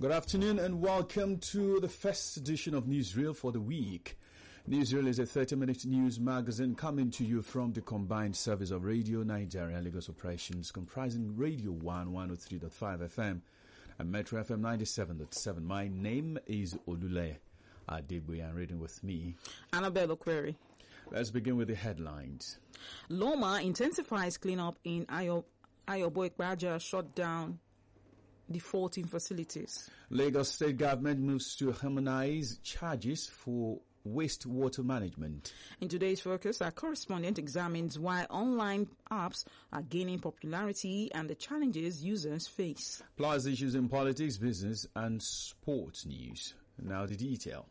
Good afternoon and welcome to the first edition of Newsreel for the week. Newsreel is a 30-minute news magazine coming to you from the combined service of Radio Nigeria and Lagos operations, comprising Radio 1 103.5 FM and Metro FM 97.7. My name is Olule Adegboye, and reading with me, Annabelle Okweri. Let's begin with the headlines. Loma intensifies cleanup in Ayobo-Ikpaja, shut down defaulting facilities. Lagos State government moves to harmonize charges for wastewater management. In today's focus, our correspondent examines why online apps are gaining popularity and the challenges users face. Plus issues in politics, business and sports news. Now the detail.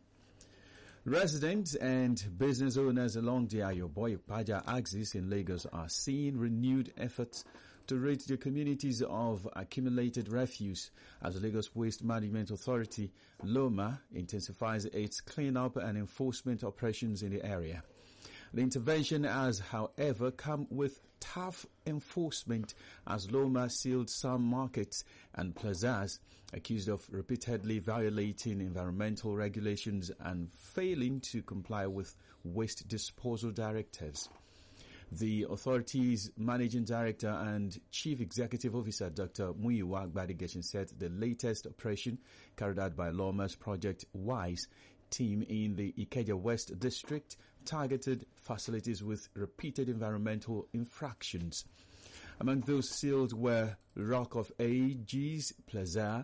Residents and business owners along the Ayobo-Ikpaja axis in Lagos are seeing renewed efforts to rid the communities of accumulated refuse as the Lagos Waste Management Authority, LOMA, intensifies its cleanup and enforcement operations in the area. The intervention has, however, come with tough enforcement as LOMA sealed some markets and plazas accused of repeatedly violating environmental regulations and failing to comply with waste disposal directives. The authority's Managing Director and Chief Executive Officer, Dr. Muyiwa Gbadigeshin, said the latest operation carried out by LOMA's Project WISE team in the Ikeja West District targeted facilities with repeated environmental infractions. Among those sealed were Rock of Ages Plaza,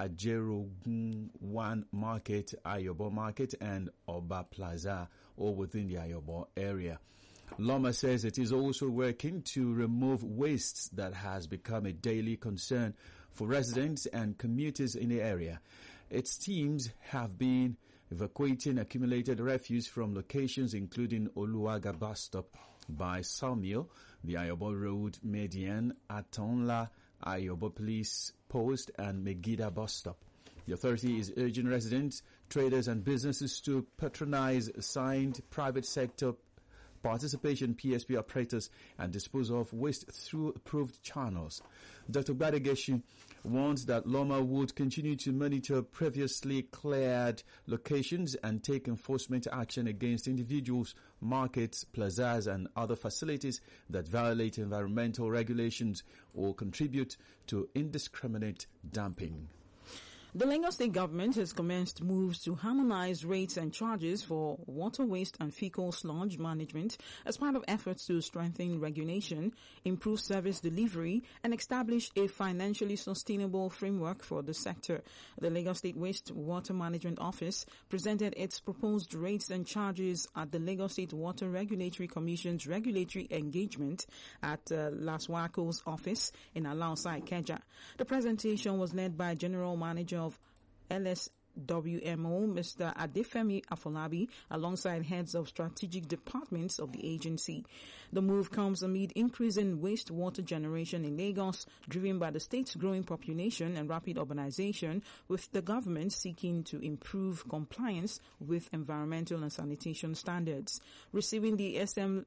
Ajero 1 Market, Ayobo Market, and Oba Plaza, all within the Ayobo area. Loma says it is also working to remove wastes that has become a daily concern for residents and commuters in the area. Its teams have been evacuating accumulated refuse from locations including Oluwaga bus stop by Sawmill, the Ayobo Road Median, Atonla, Ayobo Police Post and Megida bus stop. The authority is urging residents, traders and businesses to patronize assigned private sector participation PSP operators and dispose of waste through approved channels. Dr. Gbadigeshin warns that Loma would continue to monitor previously cleared locations and take enforcement action against individuals, markets, plazas and other facilities that violate environmental regulations or contribute to indiscriminate dumping. The Lagos State government has commenced moves to harmonize rates and charges for water waste and fecal sludge management as part of efforts to strengthen regulation, improve service delivery, and establish a financially sustainable framework for the sector. The Lagos State Wastewater Management Office presented its proposed rates and charges at the Lagos State Water Regulatory Commission's regulatory engagement at LASWACO's office in Alausa, Ikeja. The presentation was led by General Manager of LSWMO, Mr. Adefemi Afolabi, alongside heads of strategic departments of the agency. The move comes amid increasing wastewater generation in Lagos, driven by the state's growing population and rapid urbanization, with the government seeking to improve compliance with environmental and sanitation standards. Receiving the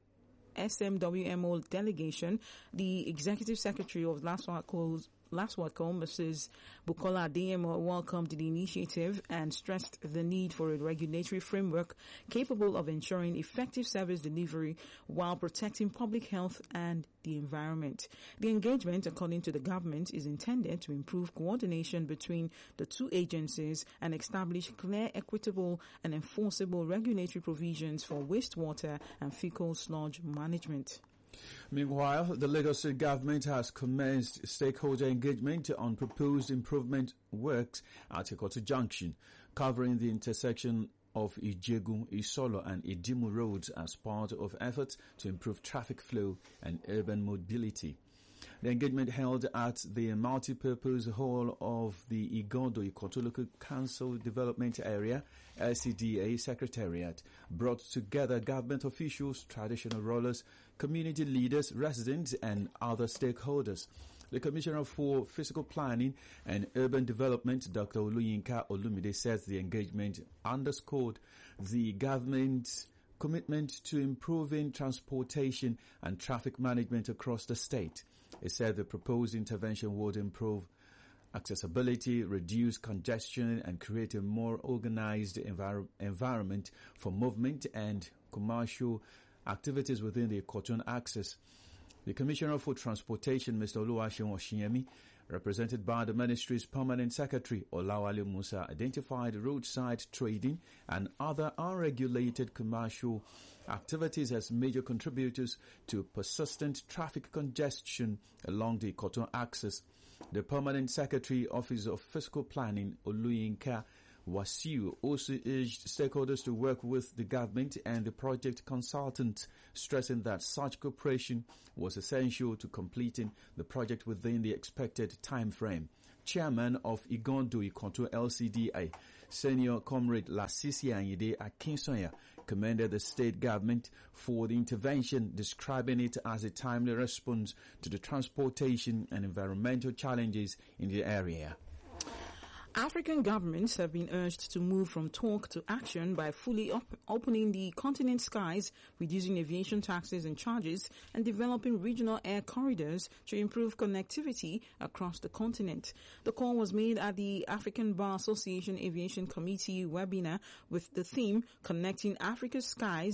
SMWMO delegation, the Executive Secretary of LASWACO, Mrs. Bukola Adeyemo, welcomed the initiative and stressed the need for a regulatory framework capable of ensuring effective service delivery while protecting public health and the environment. The engagement, according to the government, is intended to improve coordination between the two agencies and establish clear, equitable and enforceable regulatory provisions for wastewater and fecal sludge management. Meanwhile, the Lagos State government has commenced stakeholder engagement on proposed improvement works at Ikoto Junction, covering the intersection of Ijegun, Isolo and Idimu roads as part of efforts to improve traffic flow and urban mobility. The engagement held at the multi-purpose hall of the Igodo Ikoto Local Council Development Area, LCDA Secretariat, brought together government officials, traditional rulers, community leaders, residents and other stakeholders. The Commissioner for Physical Planning and Urban Development, Dr. Oluyinka Olumide, says the engagement underscored the government's commitment to improving transportation and traffic management across the state. It said the proposed intervention would improve accessibility, reduce congestion, and create a more organized environment for movement and commercial activities within the Cotton Axis. The Commissioner for Transportation, Mr. Oluwaseun Oshinyemi, represented by the Ministry's Permanent Secretary, Olawale Musa, identified roadside trading and other unregulated commercial activities as major contributors to persistent traffic congestion along the Cotton Axis. The Permanent Secretary, Office of Fiscal Planning, Oluyinka Wasiu, also urged stakeholders to work with the government and the project consultant, stressing that such cooperation was essential to completing the project within the expected time frame. Chairman of Igondo Ikonto LCDA, Senior Comrade Lasisi Anyide Akinsoya, commended the state government for the intervention, describing it as a timely response to the transportation and environmental challenges in the area. African governments have been urged to move from talk to action by fully opening the continent's skies, reducing aviation taxes and charges, and developing regional air corridors to improve connectivity across the continent. The call was made at the African Bar Association Aviation Committee webinar with the theme Connecting Africa's Skies